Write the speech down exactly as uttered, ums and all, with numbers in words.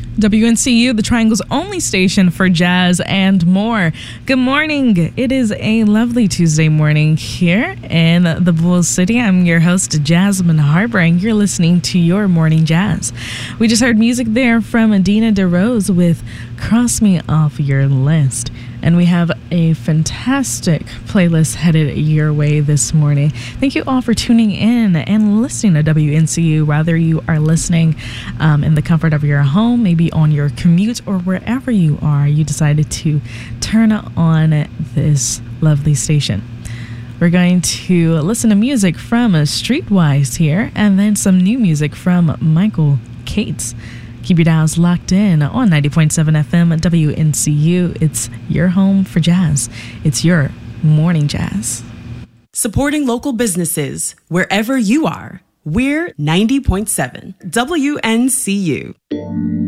W N C U, the Triangle's only station for jazz and more. Good morning. It is a lovely Tuesday morning here in the Bull City. I'm your host, Jasmine Harper, and you're listening to your Morning Jazz. We just heard music there from Adina DeRose with Cross Me Off Your List. And we have a fantastic playlist headed your way this morning. Thank you all for tuning in and listening to W N C U, whether you are listening um, in the comfort of your home, maybe on your commute, or wherever you are, you decided to turn on this lovely station. We're going to listen to music from Streetwise here, and then some new music from Michael Cates. Keep your dials locked in on ninety point seven F M at W N C U. It's your home for jazz. It's your morning jazz. Supporting local businesses wherever you are. We're ninety point seven W N C U.